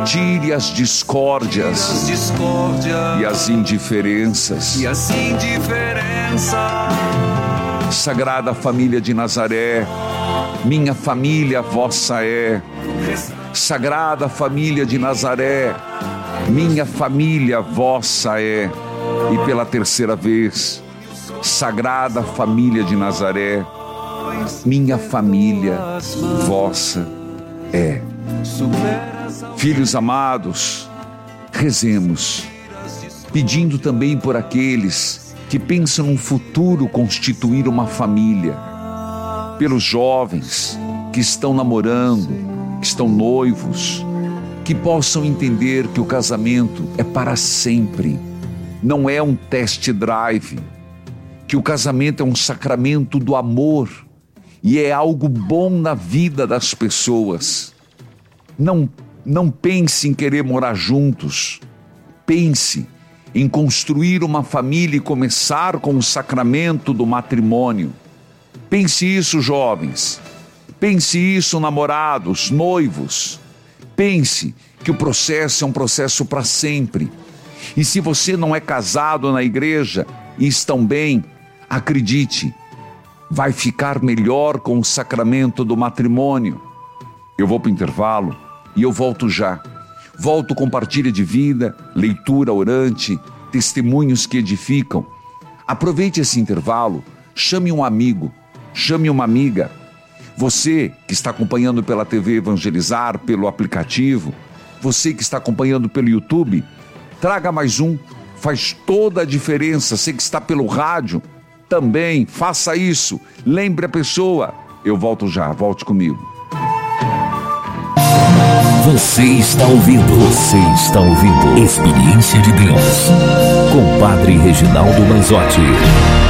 tire as discórdias e as indiferenças. Sagrada Família de Nazaré, minha família vossa é. Sagrada Família de Nazaré, minha família vossa é. E pela terceira vez, Sagrada Família de Nazaré, minha família vossa é. Filhos amados, rezemos, pedindo também por aqueles que pensam no futuro constituir uma família, pelos jovens que estão namorando, que estão noivos, que possam entender que o casamento é para sempre, não é um test drive, que o casamento é um sacramento do amor e é algo bom na vida das pessoas. Não pense em querer morar juntos, pense em construir uma família e começar com o sacramento do matrimônio. Pense isso, jovens. Pense isso, namorados, noivos. Pense que o processo é um processo para sempre. E se você não é casado na igreja e estão bem, acredite, vai ficar melhor com o sacramento do matrimônio. Eu vou para o intervalo e eu volto já. Volto com partilha de vida, leitura orante, testemunhos que edificam. Aproveite esse intervalo, chame um amigo, chame uma amiga. Você que está acompanhando pela TV Evangelizar, pelo aplicativo, você que está acompanhando pelo YouTube, traga mais um, faz toda a diferença. Você que está pelo rádio, também faça isso, lembre a pessoa. Eu volto já, volte comigo. Você está ouvindo Experiência de Deus com Padre Reginaldo Manzotti.